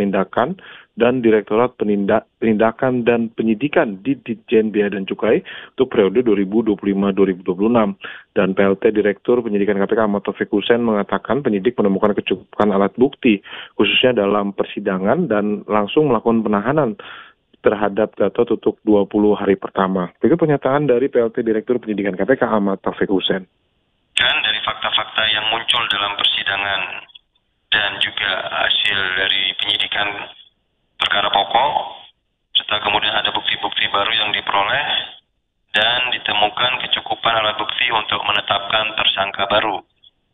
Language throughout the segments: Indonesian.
Penindakan dan Direktorat Penindakan dan Penyidikan di Ditjen Bea dan Cukai untuk periode 2025-2026. Dan PLT Direktur Penyidikan KPK Ahmad Taufik Hussein mengatakan penyidik menemukan kecukupan alat bukti, khususnya dalam persidangan, dan langsung melakukan penahanan terhadap Gatot untuk 20 hari pertama. Itu pernyataan dari PLT Direktur Penyidikan KPK Ahmad Taufik Hussein. Dan dari fakta-fakta yang muncul dalam persidangan dan juga hasil dari penyidikan perkara pokok, serta kemudian ada bukti-bukti baru yang diperoleh, dan ditemukan kecukupan alat bukti untuk menetapkan tersangka baru.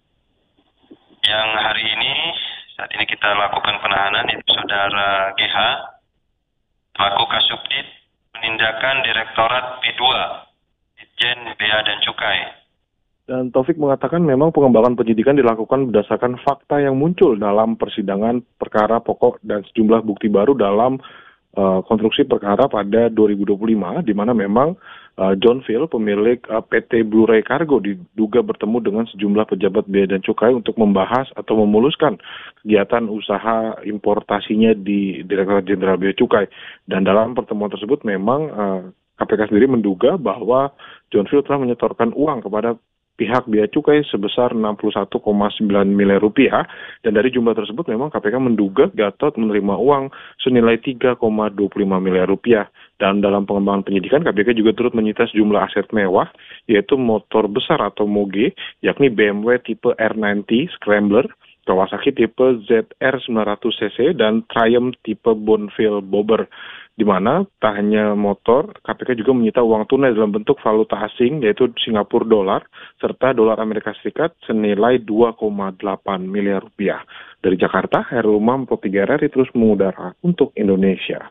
Yang hari ini, saat ini kita lakukan penahanan, itu Saudara GH, pelaku Kasubdit Penindakan Direktorat P2, Ditjen Bea dan Cukai. Dan Taufik mengatakan memang pengembangan penyidikan dilakukan berdasarkan fakta yang muncul dalam persidangan perkara pokok dan sejumlah bukti baru dalam konstruksi perkara pada 2025, di mana memang John Phil, pemilik PT Blu-ray Cargo, diduga bertemu dengan sejumlah pejabat bea dan cukai untuk membahas atau memuluskan kegiatan usaha importasinya di Direktorat Jenderal Bea Cukai. Dan dalam pertemuan tersebut memang KPK sendiri menduga bahwa John Phil telah menyetorkan uang kepada pihak Bea Cukai sebesar 61,9 miliar rupiah, dan dari jumlah tersebut memang KPK menduga Gatot menerima uang senilai 3,25 miliar rupiah. Dan dalam pengembangan penyidikan, KPK juga turut menyita sejumlah aset mewah, yaitu motor besar atau moge, yakni BMW tipe R90 Scrambler, Kawasaki tipe ZR 900cc, dan Triumph tipe Bonfil Bobber. Di mana tak hanya motor, KPK juga menyita uang tunai dalam bentuk valuta asing, yaitu Singapura dolar, serta dolar Amerika Serikat senilai 2,8 miliar rupiah. Dari Jakarta, Hairul Umam, Pro 3 RRI terus mengudara untuk Indonesia.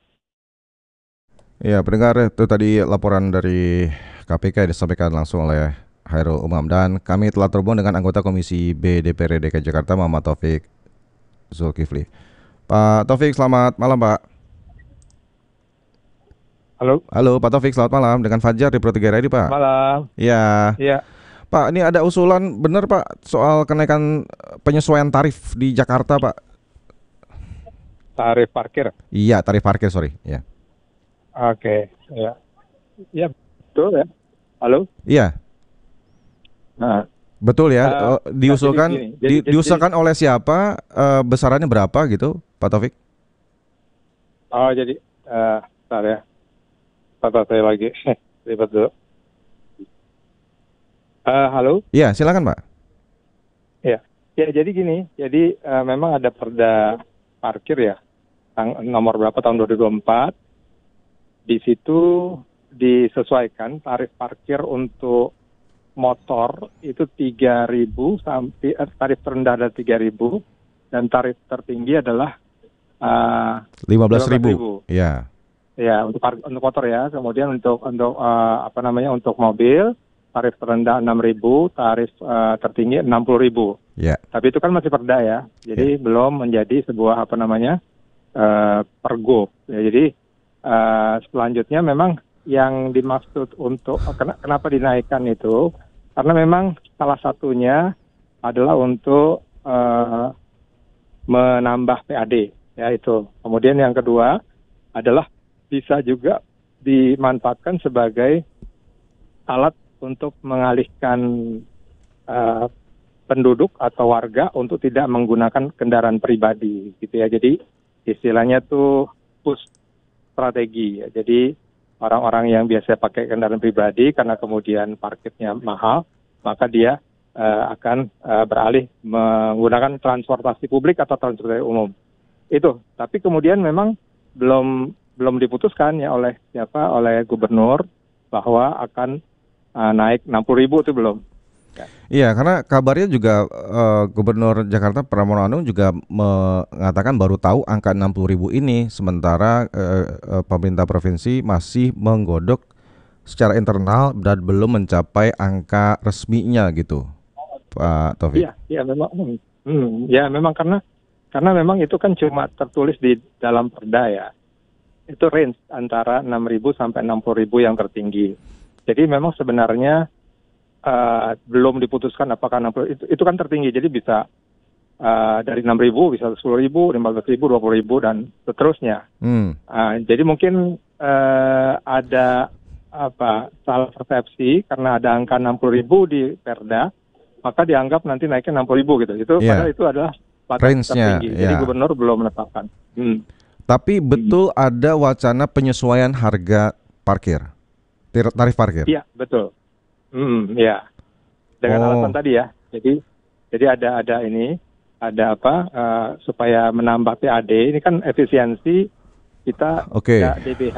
Ya, pendengar, itu tadi laporan dari KPK yang disampaikan langsung oleh Hairul Umam. Dan kami telah terhubung dengan anggota Komisi B DPRD DKI Jakarta, Muhammad Taufik Zulkifli. Pak Taufik, selamat malam, Pak. Halo Pak Taufik, selamat malam. Dengan Fajar di Pro 3 RRI, Pak. Malam. Ya. Pak, ini ada usulan benar Pak soal kenaikan penyesuaian tarif di Jakarta, Pak. Tarif parkir? Iya, tarif parkir, sorry. Ya. Oke, ya. Ya, betul ya. Halo? Iya. Nah, betul ya. Diusulkan diusulkan oleh siapa? Besarannya berapa gitu, Pak Taufik? Oh, jadi bentar ya. Kata saya lagi ribet dulu. Halo? Iya, silakan Pak. Ya, jadi gini. Jadi memang ada perda parkir ya, nomor berapa tahun 2024. Di situ disesuaikan tarif parkir untuk motor itu 3.000 sampai tarif terendah adalah 3.000 dan tarif tertinggi adalah 15.000. Iya. Ya, untuk motor ya. Kemudian untuk untuk mobil tarif terendah 6.000, tarif tertinggi 60.000. Ya. Tapi itu kan masih perda ya. Jadi belum menjadi sebuah pergub. Ya, jadi selanjutnya memang yang dimaksud untuk kenapa dinaikkan itu karena memang salah satunya adalah untuk menambah PAD ya itu. Kemudian yang kedua adalah bisa juga dimanfaatkan sebagai alat untuk mengalihkan penduduk atau warga untuk tidak menggunakan kendaraan pribadi gitu ya. Jadi istilahnya tuh push strategi ya. Jadi orang-orang yang biasa pakai kendaraan pribadi karena kemudian parkirnya mahal, maka dia akan beralih menggunakan transportasi publik atau transportasi umum. Itu. Tapi kemudian memang belum diputuskan ya oleh gubernur bahwa akan naik 60.000 itu belum. Ya. Iya, karena kabarnya juga Gubernur Jakarta Pramono Anung juga mengatakan baru tahu angka 60.000 ini, sementara pemerintah provinsi masih menggodok secara internal dan belum mencapai angka resminya gitu, Pak Taufik. Iya memang. Memang karena memang itu kan cuma tertulis di dalam perda ya. Itu range antara 6.000 sampai 60.000 yang tertinggi. Jadi memang sebenarnya belum diputuskan apakah 60 itu kan tertinggi. Jadi bisa dari 6.000 bisa 10.000, 15.000, 20.000 dan seterusnya. Jadi mungkin ada salah persepsi karena ada angka 60.000 di Perda, maka dianggap nanti naiknya 60.000 gitu. Itu padahal itu adalah batas tertinggi. Jadi gubernur belum menetapkan. Tapi betul ada wacana penyesuaian harga parkir, tarif parkir. Iya, betul. Ya. Dengan alasan tadi ya. Jadi ada supaya menambah PAD. Ini kan efisiensi kita DBH.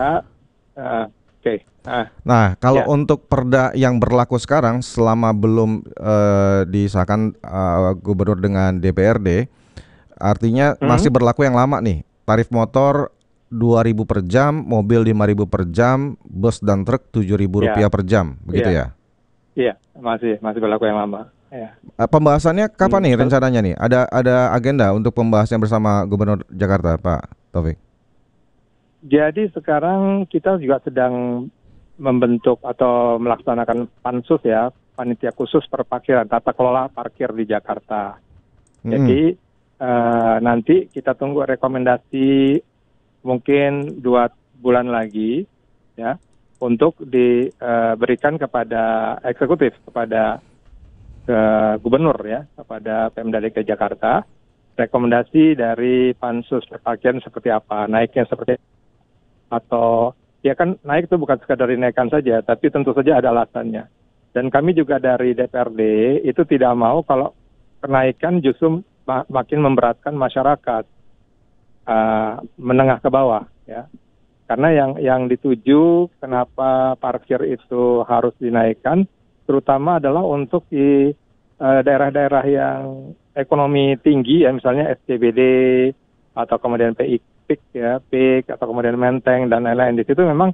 Nah, kalau untuk perda yang berlaku sekarang selama belum disahkan gubernur dengan DPRD, artinya masih berlaku yang lama nih. Tarif motor 2.000 per jam, mobil 5.000 per jam, bus dan truk 7.000 rupiah per jam, begitu ya? Iya, masih berlaku yang lama. Ya. Pembahasannya kapan nih rencananya nih? Ada agenda untuk pembahasan bersama Gubernur Jakarta, Pak Taufik? Jadi sekarang kita juga sedang membentuk atau melaksanakan pansus ya, panitia khusus perparkiran, tata kelola parkir di Jakarta. Jadi nanti kita tunggu rekomendasi mungkin 2 bulan lagi ya untuk diberikan kepada eksekutif, kepada gubernur ya, kepada Pemda DKI Jakarta, rekomendasi dari pansus perparkiran seperti apa, naiknya seperti atau ya kan naik itu bukan sekadar dinaikkan saja, tapi tentu saja ada alasannya. Dan kami juga dari DPRD itu tidak mau kalau kenaikan justru makin memberatkan masyarakat menengah ke bawah ya, karena yang dituju kenapa parkir itu harus dinaikkan terutama adalah untuk di daerah-daerah yang ekonomi tinggi ya, misalnya SCBD atau kemudian PIK ya, PIK atau kemudian Menteng dan lain-lain. Di situ memang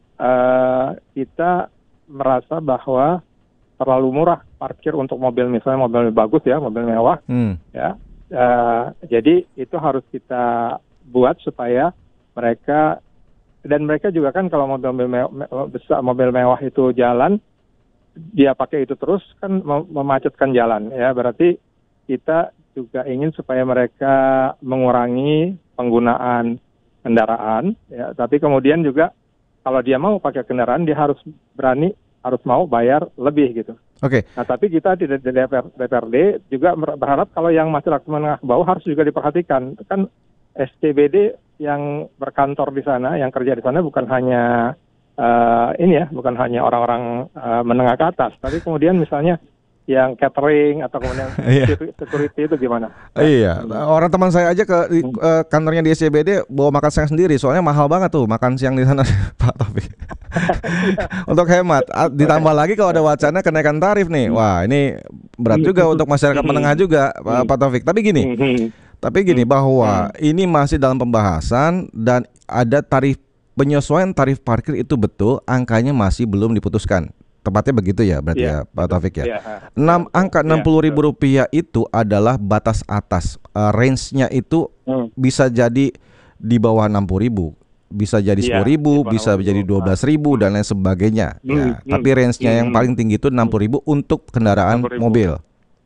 kita merasa bahwa terlalu murah parkir untuk mobil, misalnya mobil bagus ya, mobil mewah ya. Jadi itu harus kita buat supaya mereka juga kan kalau mobil mewah itu jalan, dia pakai itu terus kan memacetkan jalan ya. Berarti kita juga ingin supaya mereka mengurangi penggunaan kendaraan ya. Tapi kemudian juga kalau dia mau pakai kendaraan dia harus mau bayar lebih gitu. Oke. Nah, tapi kita di DPRD juga berharap kalau yang masyarakat menengah ke bawah harus juga diperhatikan. Kan SCBD yang berkantor di sana, yang kerja di sana bukan hanya bukan hanya orang-orang menengah ke atas, tapi kemudian misalnya yang catering atau kemudian security itu gimana? Iya, orang teman saya aja ke kantornya di SCBD bawa makan siang sendiri, soalnya mahal banget tuh makan siang di sana, Pak Taufik. Untuk hemat, ditambah lagi kalau ada wacana kenaikan tarif nih, wah ini berat juga untuk masyarakat menengah juga, Pak Taufik. Tapi gini bahwa ini masih dalam pembahasan dan ada penyesuaian tarif parkir itu betul, angkanya masih belum diputuskan. Tepatnya begitu ya berarti ya Pak Taufik ya. Angka 60.000 rupiah itu adalah batas atas. Range-nya itu bisa jadi di bawah 60.000, bisa jadi 10.000, bisa jadi 12.000 dan lain sebagainya. Ya, tapi range-nya yang paling tinggi itu 60.000 untuk kendaraan mobil.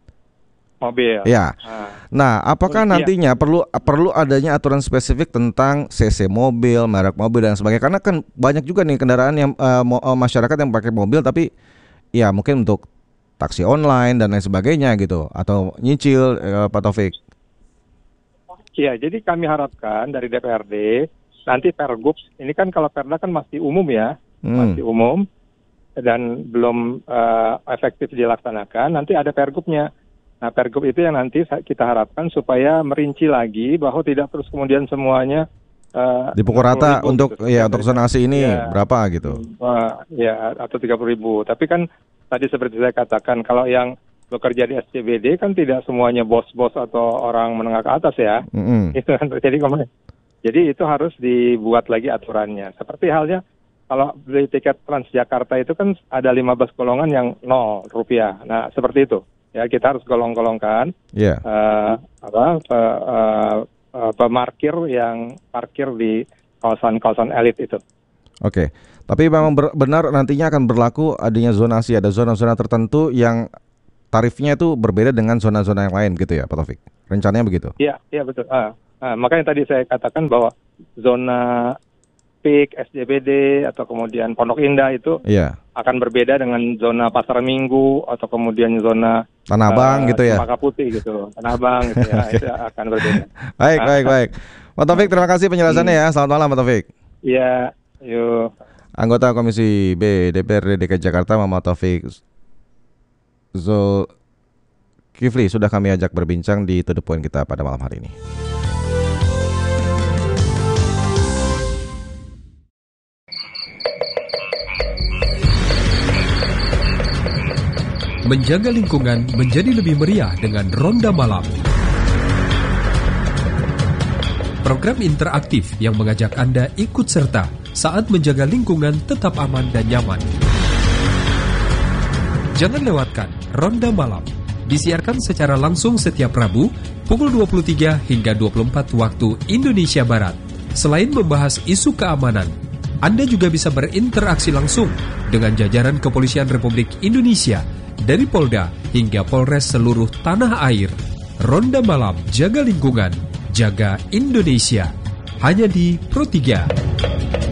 Ya. Nah, apakah nantinya perlu adanya aturan spesifik tentang CC mobil, merek mobil dan sebagainya? Karena kan banyak juga nih kendaraan yang masyarakat yang pakai mobil tapi ya mungkin untuk taksi online dan lain sebagainya gitu atau nyicil, Pak Taufik. Iya, jadi kami harapkan dari DPRD nanti Pergub ini kan kalau Perda kan masih umum ya, masih umum dan belum efektif dilaksanakan. Nanti ada Pergubnya. Nah, Pergub itu yang nanti kita harapkan supaya merinci lagi bahwa tidak terus kemudian semuanya dipukul rata untuk gitu. Untuk zonasi ini berapa gitu. Atau 30.000. Tapi kan tadi seperti saya katakan kalau yang bekerja di SCBD kan tidak semuanya bos-bos atau orang menengah ke atas ya. Itu kan terjadi kemarin. Jadi itu harus dibuat lagi aturannya. Seperti halnya kalau beli tiket Transjakarta itu kan ada 15 golongan yang Rp0. Nah, seperti itu. Ya, kita harus golong-golongkan pemarkir yang parkir di kawasan-kawasan elit itu. Oke, tapi memang benar nantinya akan berlaku adanya zonasi, ada zona-zona tertentu yang tarifnya itu berbeda dengan zona-zona yang lain gitu ya Pak Taufik? Rencananya begitu? Iya betul. Makanya tadi saya katakan bahwa zona PIK, SJBD, atau kemudian Pondok Indah itu akan berbeda dengan zona Pasar Minggu atau kemudian zona Tanah Abang gitu ya? Cempaka Putih gitu, Tanah Abang gitu ya, itu akan berbeda. Baik. Pak Taufik, terima kasih penjelasannya ya. Selamat malam Pak Taufik. Iya, yuk. Anggota Komisi B DPRD DKI Jakarta Muhammad Taufik Zulkifli sudah kami ajak berbincang di To The Point kita pada malam hari ini. Menjaga lingkungan menjadi lebih meriah dengan Ronda Malam. Program interaktif yang mengajak Anda ikut serta saat menjaga lingkungan tetap aman dan nyaman. Jangan lewatkan Ronda Malam. Disiarkan secara langsung setiap Rabu pukul 23 hingga 24 waktu Indonesia Barat. Selain membahas isu keamanan, Anda juga bisa berinteraksi langsung dengan jajaran Kepolisian Republik Indonesia dari Polda hingga Polres seluruh tanah air. Ronda Malam, jaga lingkungan, jaga Indonesia. Hanya di Pro 3.